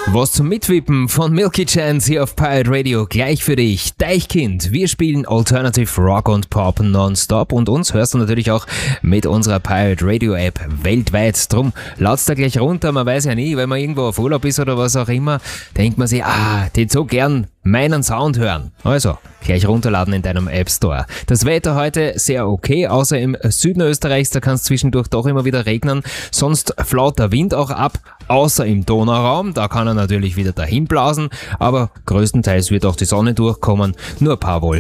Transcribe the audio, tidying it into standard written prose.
Was zum Mitwippen von Milky Chance hier auf Pirate Radio gleich für dich. Deichkind, wir spielen Alternative Rock und Pop nonstop und uns hörst du natürlich auch mit unserer Pirate Radio App weltweit. Drum lad's da gleich runter, man weiß ja nie, wenn man irgendwo auf Urlaub ist oder was auch immer, denkt man sich, die so gern meinen Sound hören. Also, gleich runterladen in deinem App Store. Das Wetter heute sehr okay, außer im Süden Österreichs, da kann es zwischendurch doch immer wieder regnen. Sonst flaut der Wind auch ab, außer im Donauraum, da kann er natürlich wieder dahin blasen, aber größtenteils wird auch die Sonne durchkommen, nur ein paar Wolken.